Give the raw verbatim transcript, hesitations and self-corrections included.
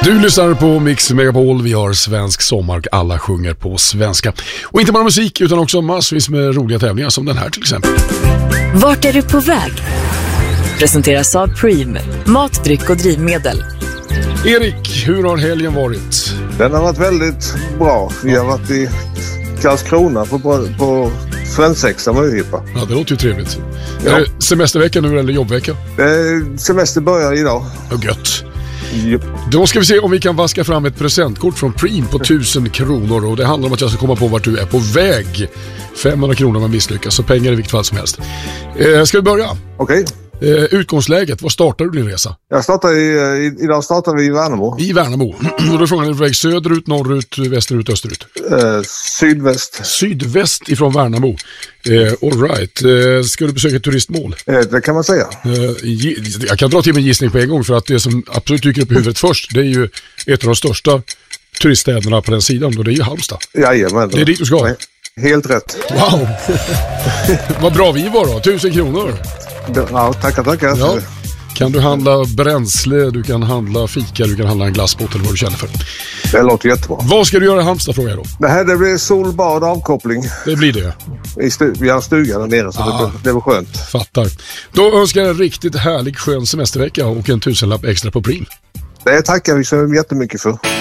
Du lyssnar på Mix Megapol, vi har svensk sommar och alla sjunger på svenska. Och inte bara musik utan också massvis med roliga tävlingar som den här till exempel. Vart är du på väg? Presenteras av Preem, mat, dryck och drivmedel. Erik, hur har helgen varit? Den har varit väldigt bra. Vi har varit i Karlskrona på, på svensexa möjligheter. Ja, det låter ju trevligt. Ja. Är det semestervecka nu eller jobbvecka? Eh, semester börjar idag. Ja, gött. Yep. Då ska vi se om vi kan vaska fram ett presentkort från Preem på tusen kronor. Och det handlar om att jag ska komma på vart du är på väg. femhundra kronor om man misslyckas, så pengar i vilket fall som helst. Eh, ska vi börja? Okej. Okay. Eh, utgångsläget, var startar du din resa? Jag startar i, i, idag startar vi i Värnamo. I Värnamo. Och då är frågan, är du på väg söderut, norrut, västerut, österut? Eh, sydväst. Sydväst ifrån Värnamo. Eh, all right. Eh, ska du besöka ett turistmål? Eh, det kan man säga. Eh, jag kan dra till med en gissning på en gång, för att det som absolut dyker upp i huvudet först, det är ju ett av de största turiststäderna på den sidan, och det är ju Halmstad. Jajamän. Det är dit du ska. Nej, helt rätt. Wow. Vad bra vi var då, tusen kronor. Ja, tackar, tackar. Ja. Kan du handla bränsle, du kan handla fika, du kan handla en glassbåt eller vad du känner för. Det låter jättebra. Vad ska du göra i Halmstad, frågar jag då? Det här det blir solbad och avkoppling. Det blir det. I stu- vi har en stuga där nere, så Ah. det, det var skönt. Fattar. Då önskar jag en riktigt härlig skön semestervecka och en tusenlapp extra på Preem. Det tackar vi så jättemycket för.